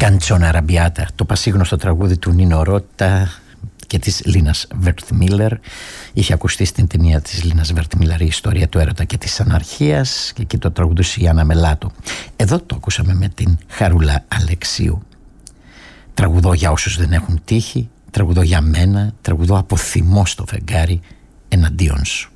Canzone Arrabbiata, το πασίγνωστο τραγούδι του Νίνο Ρώτα και της Λίνας Βερτμίλερ. Είχε ακουστεί στην ταινία της Λίνας Βερτμίλερ η ιστορία του έρωτα και της αναρχίας, και εκεί το τραγουδούσε η Άννα Μελάτο. Εδώ το ακούσαμε με την Χαρούλα Αλεξίου. Τραγουδώ για όσους δεν έχουν τύχει, τραγουδώ για μένα, τραγουδώ από θυμό στο φεγγάρι εναντίον σου.